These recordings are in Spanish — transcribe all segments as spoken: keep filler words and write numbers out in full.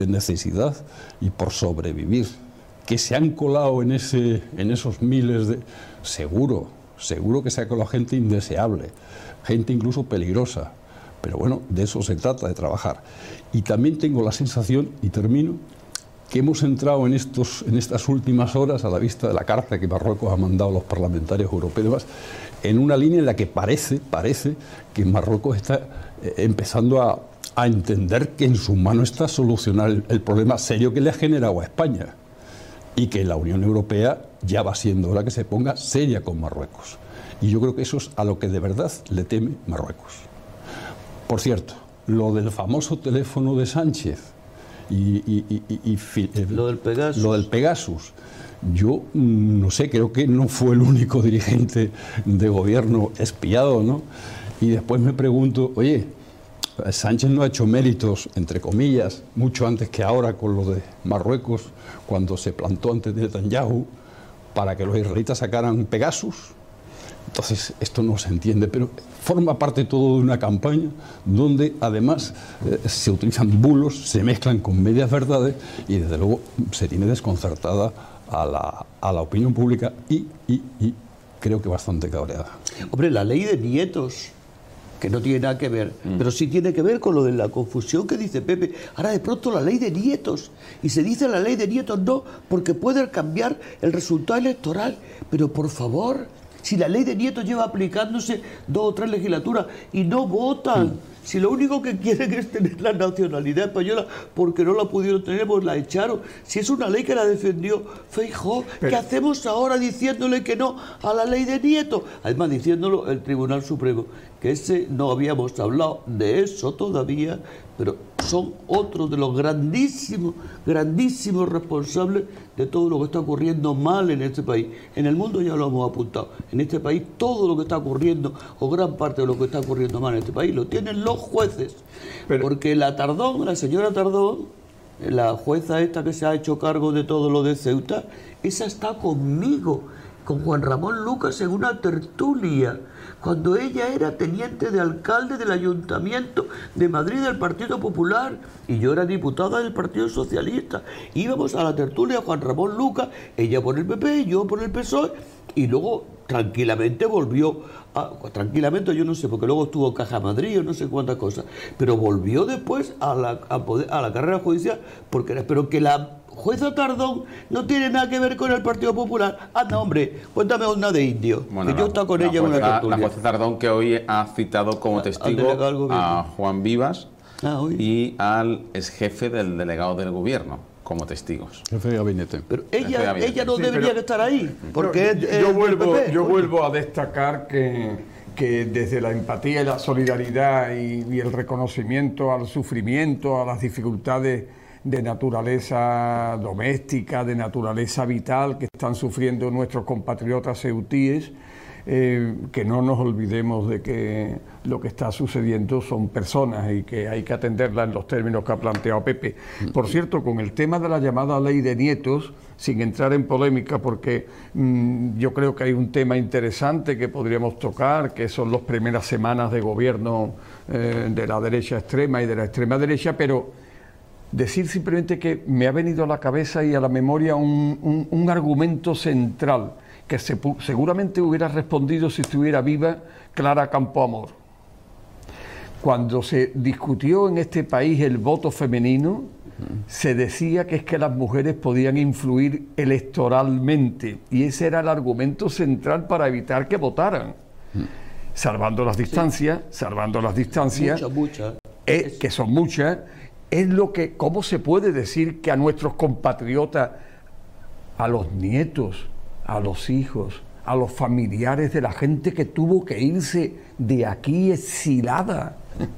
necesidad y por sobrevivir. Que se han colado en, ese, en esos miles de... Seguro, seguro que se ha colado gente indeseable, gente incluso peligrosa. Pero bueno, de eso se trata, de trabajar. Y también tengo la sensación, y termino, que hemos entrado en, estos, en estas últimas horas, a la vista de la carta que Marruecos ha mandado a los parlamentarios europeos, en una línea en la que parece, parece que Marruecos está eh, empezando a, a entender que en su mano está solucionar el, el problema serio que le ha generado a España, y que la Unión Europea ya va siendo hora que se ponga seria con Marruecos. Y yo creo que eso es a lo que de verdad le teme Marruecos. Por cierto, lo del famoso teléfono de Sánchez y, y, y, y, y lo del Pegasus. Lo del Pegasus. Yo no sé, creo que no fue el único dirigente de gobierno espiado, ¿no? Y después me pregunto, oye, Sánchez no ha hecho méritos, entre comillas, mucho antes que ahora con lo de Marruecos, cuando se plantó ante Netanyahu para que los israelitas sacaran Pegasus. Entonces, esto no se entiende, pero forma parte todo de una campaña donde además eh, se utilizan bulos, se mezclan con medias verdades y desde luego se tiene desconcertada a la, a la opinión pública y, y, y creo que bastante cabreada. Hombre, la ley de nietos, que no tiene nada que ver, mm. pero sí tiene que ver con lo de la confusión que dice Pepe. Ahora de pronto la ley de nietos, y se dice la ley de nietos no, porque puede cambiar el resultado electoral, pero por favor, si la ley de nietos lleva aplicándose dos o tres legislaturas y no votan, mm. si lo único que quieren es tener la nacionalidad española porque no la pudieron tener, pues la echaron. Si es una ley que la defendió Feijóo, ¿qué hacemos ahora diciéndole que no a la ley de nietos? Además, diciéndolo el Tribunal Supremo, que ese no habíamos hablado de eso todavía, pero son otros de los grandísimos, grandísimos responsables de todo lo que está ocurriendo mal en este país. En el mundo ya lo hemos apuntado. En este país todo lo que está ocurriendo, o gran parte de lo que está ocurriendo mal en este país, lo tienen los jueces. Pero... porque la Tardón, la señora Tardón, la jueza esta que se ha hecho cargo de todo lo de Ceuta, esa está conmigo, con Juan Ramón Lucas en una tertulia, cuando ella era teniente de alcalde del Ayuntamiento de Madrid del Partido Popular y yo era diputada del Partido Socialista. Íbamos a la tertulia Juan Ramón Lucas, ella por el P P, yo por el P S O E, y luego tranquilamente volvió, a, tranquilamente yo no sé, porque luego estuvo Caja Madrid o no sé cuántas cosas, pero volvió después a la, a poder, a la carrera judicial, porque pero que la jueza Tardón no tiene nada que ver con el Partido Popular. Anda, hombre, cuéntame una de indio, bueno, que la, yo estaba con ella en una tertulia. La jueza Tardón, que hoy ha citado como testigo a Juan Vivas ah, y al ex jefe del delegado del gobierno como testigos. Jefe de gabinete. Pero ella, gabinete. ella no sí, debería pero, estar ahí, porque yo, es, yo, vuelvo, yo vuelvo a destacar que, que desde la empatía y la solidaridad y, y el reconocimiento al sufrimiento, a las dificultades de naturaleza doméstica, de naturaleza vital que están sufriendo nuestros compatriotas ceutíes, eh, que no nos olvidemos de que lo que está sucediendo son personas y que hay que atenderlas en los términos que ha planteado Pepe. Por cierto, con el tema de la llamada ley de nietos, sin entrar en polémica, porque mmm, yo creo que hay un tema interesante que podríamos tocar, que son las primeras semanas de gobierno eh, de la derecha extrema y de la extrema derecha, pero decir simplemente que me ha venido a la cabeza y a la memoria un, un, un argumento central que se, seguramente hubiera respondido si estuviera viva Clara Campoamor. Cuando se discutió en este país el voto femenino, uh-huh. se decía que es que las mujeres podían influir electoralmente y ese era el argumento central para evitar que votaran. Uh-huh. Salvando las distancias, sí. salvando las distancias, muchas, muchas. Eh, que son muchas. Es lo que, ¿cómo se puede decir que a nuestros compatriotas, a los nietos, a los hijos, a los familiares de la gente que tuvo que irse de aquí exilada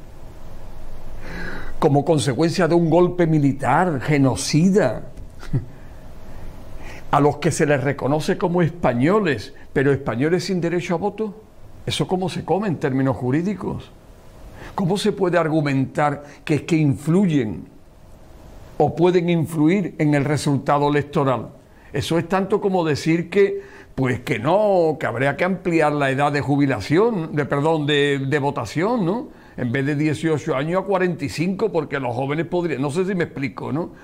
como consecuencia de un golpe militar, genocida, a los que se les reconoce como españoles, pero españoles sin derecho a voto? ¿Eso cómo se come en términos jurídicos? ¿Cómo se puede argumentar que es que influyen o pueden influir en el resultado electoral? Eso es tanto como decir que, pues que no, que habría que ampliar la edad de jubilación, de perdón, de, de votación, ¿no? en vez de dieciocho años a cuarenta y cinco, porque los jóvenes podrían, no sé si me explico, ¿no?